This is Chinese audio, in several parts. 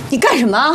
你干什么？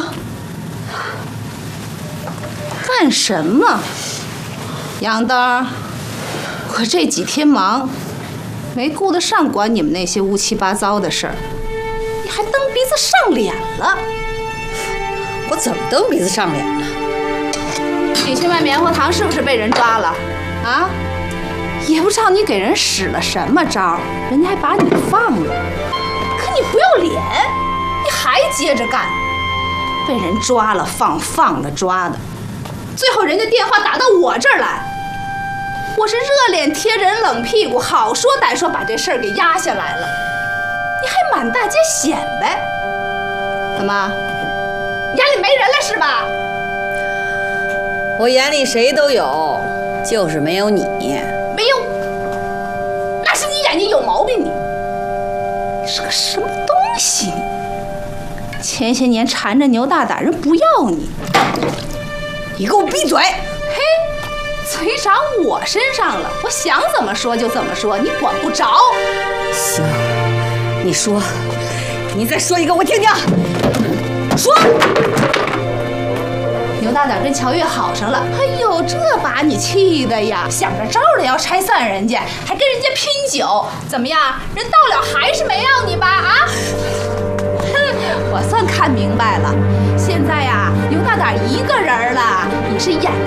干什么？杨灯，我这几天忙，没顾得上管你们那些乌七八糟的事儿，你还蹬鼻子上脸了。 我怎么蹬鼻子上脸了？ 你去卖棉花糖是不是被人抓了？啊？也不知道你给人使了什么招，人家还把你放了。可你不要脸，你还接着干，被人抓了放，放了抓的，最后人家电话打到我这儿来，我是热脸贴人冷屁股，好说歹说把这事儿给压下来了，你还满大街显摆，怎么眼里没人了是吧？ 我眼里谁都有，就是没有你。 没有，那是你眼睛有毛病，你是个什么东西？前些年缠着牛大胆人不要你， 你给我闭嘴！ 嘿，嘴长我身上了，我想怎么说就怎么说，你管不着。 行，你说，你再说一个我听听。说。 牛大胆跟乔月好上了，哎呦，这把你气的呀，想着招的要拆散人家，还跟人家拼酒，怎么样？人到了还是没要你吧？啊？哼，我算看明白了，现在呀，牛大胆一个人了，你是眼